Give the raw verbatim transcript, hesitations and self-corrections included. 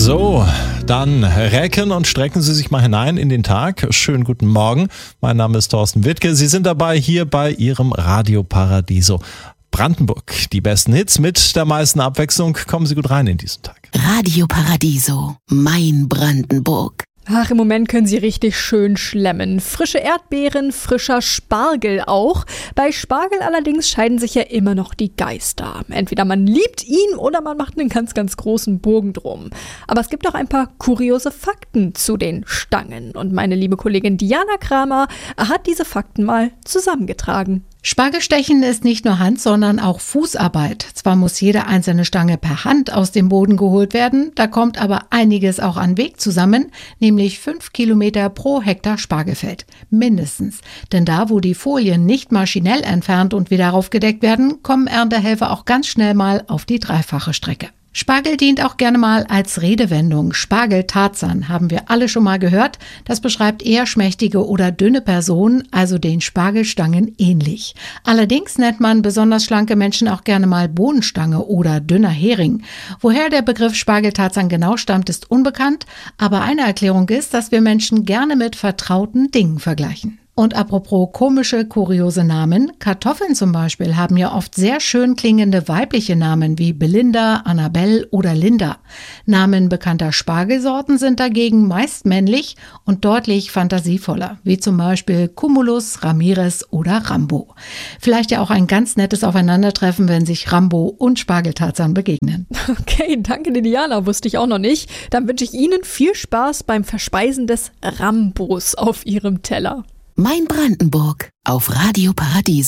So, dann recken und strecken Sie sich mal hinein in den Tag. Schönen guten Morgen. Mein Name ist Thorsten Wittke. Sie sind dabei hier bei Ihrem Radio Paradiso Brandenburg. Die besten Hits mit der meisten Abwechslung. Kommen Sie gut rein in diesen Tag. Radio Paradiso, mein Brandenburg. Ach, im Moment können sie richtig schön schlemmen. Frische Erdbeeren, frischer Spargel auch. Bei Spargel allerdings scheiden sich ja immer noch die Geister. Entweder man liebt ihn oder man macht einen ganz, ganz großen Bogen drum. Aber es gibt auch ein paar kuriose Fakten zu den Stangen. Und meine liebe Kollegin Diana Kramer hat diese Fakten mal zusammengetragen. Spargelstechen ist nicht nur Hand, sondern auch Fußarbeit. Zwar muss jede einzelne Stange per Hand aus dem Boden geholt werden, da kommt aber einiges auch an Weg zusammen, nämlich fünf Kilometer pro Hektar Spargelfeld. Mindestens. Denn da, wo die Folien nicht maschinell entfernt und wieder aufgedeckt werden, kommen Erntehelfer auch ganz schnell mal auf die dreifache Strecke. Spargel dient auch gerne mal als Redewendung. Spargeltarzan haben wir alle schon mal gehört. Das beschreibt eher schmächtige oder dünne Personen, also den Spargelstangen ähnlich. Allerdings nennt man besonders schlanke Menschen auch gerne mal Bohnenstange oder dünner Hering. Woher der Begriff Spargeltarzan genau stammt, ist unbekannt, aber eine Erklärung ist, dass wir Menschen gerne mit vertrauten Dingen vergleichen. Und apropos komische, kuriose Namen, Kartoffeln zum Beispiel haben ja oft sehr schön klingende weibliche Namen wie Belinda, Annabelle oder Linda. Namen bekannter Spargelsorten sind dagegen meist männlich und deutlich fantasievoller, wie zum Beispiel Cumulus, Ramirez oder Rambo. Vielleicht ja auch ein ganz nettes Aufeinandertreffen, wenn sich Rambo und Spargeltarzan begegnen. Okay, danke Diana, wusste ich auch noch nicht. Dann wünsche ich Ihnen viel Spaß beim Verspeisen des Rambos auf Ihrem Teller. Mein Brandenburg auf Radio Paradiso.